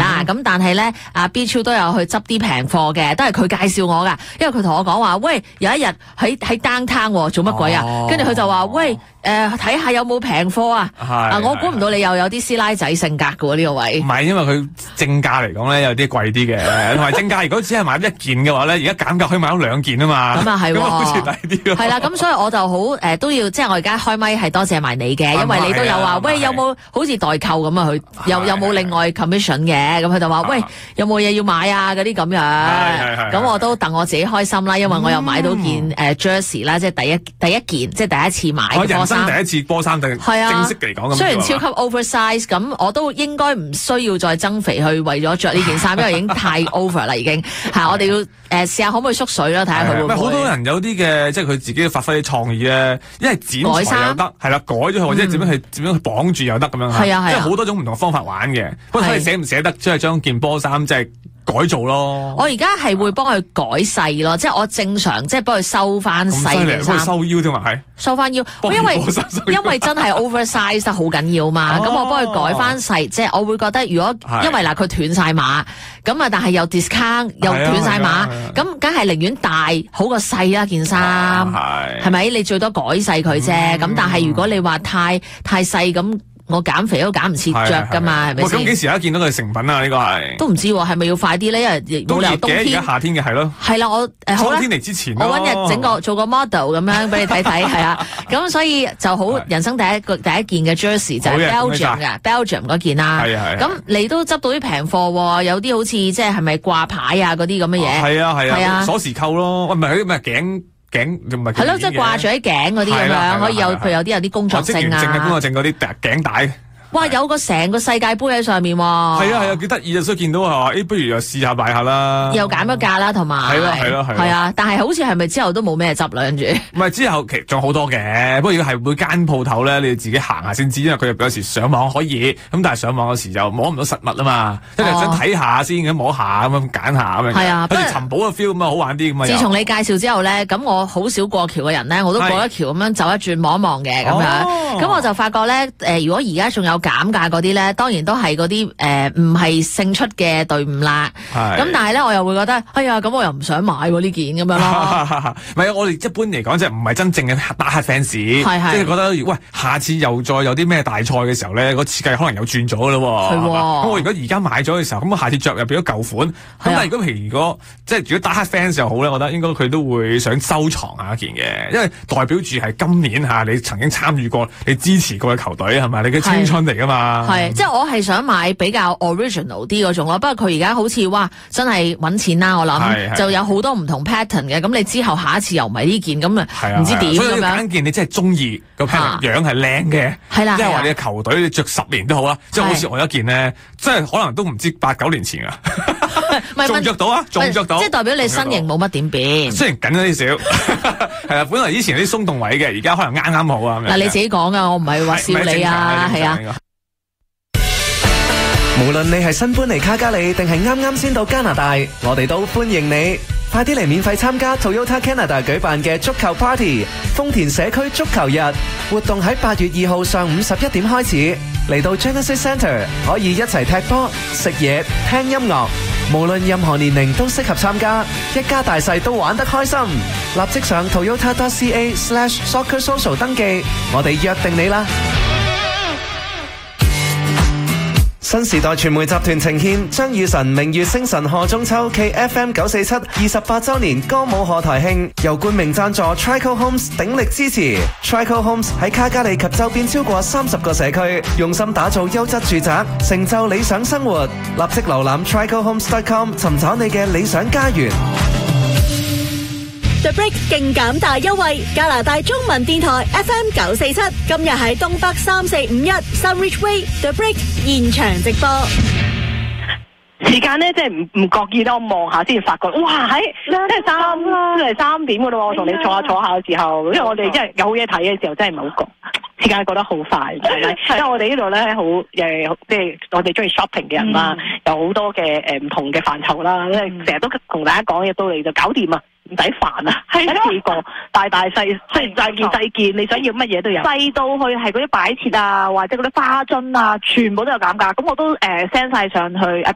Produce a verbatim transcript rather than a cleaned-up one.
啦。咁、嗯、但係咧，阿 B 超都有去執啲平貨嘅，都係佢介紹我噶。因為佢同我講話，喂，有一日喺喺 downtown 做乜鬼啊？跟住佢就話，喂，誒睇下有冇平貨啊！啊，我估唔到你又有啲師奶仔性格嘅喎呢個位。 唔係，因為佢正價嚟講咧有啲貴啲嘅，同埋正價如果只係買一件嘅話咧，而家減價可以買到兩件啊嘛。咁啊係，咁好似抵啲咯。係啦，咁所以我就好誒、呃、都要，即係我而家開咪係多謝埋你嘅，因為你都有話，喂，有冇好似代購咁啊？佢有有冇另外 commission 嘅？咁佢就話，喂，有冇嘢要買啊？嗰啲咁樣。咁我都戥我自己開心啦，因為我又買到件誒、嗯呃、jersey 啦，即係第一第一件，即係第一次買嘅波衫。第一次波衫定正式嚟講咁。雖然超級 oversize，咁我都應該唔需要再增肥去為咗着呢件衫，因為已經太 over 啦，已經係我哋要誒試下可唔可以縮水啦，睇下佢會唔會。好多人有啲嘅，即係佢自己發揮啲創意咧，因為剪裁又得，係啦，改咗佢或者點樣去點樣去綁住又得咁樣。係啊係啊，即係好多種唔同嘅方法玩嘅。不過睇你捨唔捨得，即係將件波衫即係改造咯。我而家係會幫佢改細咯，即係我正常即係幫佢收翻細嘅衫。收腰添嘛係？收翻腰，因為因為真係 oversize 得好緊要嘛。咁、哦、我幫佢改翻細，即係我會覺得如果因為嗱佢斷晒碼，咁啊但係又 discount 又斷晒碼，咁梗係寧願大好過細啦件衫，係咪？你最多改細佢啫。咁、嗯、但係如果你話太太細咁。我減肥都減唔切着噶嘛，係咪先？咁幾時一見到佢成品啊？呢個係都唔知係咪要快啲咧？因為冇理由冬天而家夏天嘅係咯。係啦，我誒好啦，冬天嚟之前，我搵日整個做個 model 咁樣俾你睇睇，係啊。咁所以就好，人生第一個第一件嘅 jersey 就係 Belgium 嘅 Belgium 嗰件啦。係啊係。咁你都執到啲平貨，有啲好似即係係咪掛牌啊嗰啲咁嘅嘢？係啊係啊，鎖匙扣咯，喂唔係嗰啲咩頸。頸唔係係咯，即係掛住喺頸嗰啲咁樣，可以有佢有啲有啲工作證啊，職員證啊，工作證嗰啲頸帶。哇！有個成個世界盃喺上面喎。係啊係啊，幾得意啊！所以見到係話，誒，不如又試下買下啦。又減咗價啦，同埋係咯係咯係。係啊，但係好似係咪之後都冇咩執啦？跟住唔係之後其實仲好多嘅，不過如果係每間鋪頭咧，你自己行下先知，因為佢有時上網可以，咁但係上網嗰時就摸唔到實物啊嘛，即係想睇下先咁摸下咁樣揀下咁樣。係啊，好似尋寶嘅 feel 咁啊，好玩啲咁啊。自從你介紹之後咧，咁我好少過橋嘅人咧，我都過一橋咁樣走一轉望一望嘅咁樣。咁我就發覺咧，誒，如果而家仲有減價嗰啲咧，當然都係嗰啲誒唔係勝出嘅隊伍啦。咁但係咧，我又會覺得，哎呀，咁我又唔想買喎呢件咁樣咯。唔係，我哋一般嚟講，即係唔係真正嘅打黑 fans，即係覺得，喂，下次又再有啲咩大賽嘅時候咧，個設計可能又轉咗㗎咯。係喎。咁我如果而家買咗嘅時候，咁我下次着又變咗舊款。咁但係如果譬如如果即係如果打黑 fans 又好咧，我覺得應該佢都會想收藏下一件嘅，因為代表住係今年嚇你曾經參與過、你支持過嘅球隊係咪？你嘅青春嚟㗎嘛。係，即係我係想買比較 original 啲嗰種咯。不過佢而家好似哇，真係揾錢啦！我諗就有好多唔同 pattern 嘅。咁你之後下一次又唔係呢件，咁啊唔知點咁樣。所以你揀件你真係中意個 pattern，樣係靚嘅。係啦，即係話你嘅球隊你着十年都好啦。即係好似我有一件咧，即係可能都唔知八九年前啊，仲着到啊，仲着到。即係代表你身形冇乜點變。雖然緊咗啲少，係啊，本來以前有啲鬆動位嘅，而家可能啱啱好啊。嗱，你自己講噶，我唔係話笑你啊，係啊。 無論你係新搬嚟卡加里定係啱啱先到加拿大，我哋都歡迎你。快啲嚟免費參加 Toyota Canada 舉辦嘅足球 Party， 豐田社區足球日活動喺八月二號上午十一點開始。嚟到 Genesis Centre 可以一齊踢波、食嘢、聽音樂，無論任何年齡都適合參加，一家大細都玩得開心。立即上 toyota dot c a slash soccer social 登記，我哋約定你啦！新時代傳媒集團呈獻張雨晨明月星辰賀中秋暨 F M 九四七二十八周年歌舞賀台慶，由冠名贊助 Trico Homes 鼎力支持。Trico Homes 喺卡加里及周邊超過三十個社區，用心打造優質住宅，成就理想生活。立即瀏覽 trico homes dot com 尋找你嘅理想家園。 The Break 勁減大優惠，加拿大中文電台 F M 九四七，今日喺東北三四五一 Sunridge Way The Break 現場直播。 時間咧，即係唔唔覺意咧，我望下先發覺，哇！喺即係三，即係三點噶咯。我同你坐下坐下嘅時候，因為我哋即係有好嘢睇嘅時候，真係唔係好覺。時間過得好快，係咪？因為我哋呢度咧好誒，即係我哋中意 shopping 嘅人啦，有好多嘅誒唔同嘅範疇啦，因為成日都同大家講嘢，到嚟就搞掂啊！唔使煩啊，一次過大大細，雖然細件細件，你想要乜嘢都有，細到去係嗰啲擺設啊，或者嗰啲花樽啊，全部都有減價。咁我都誒 send 晒上去阿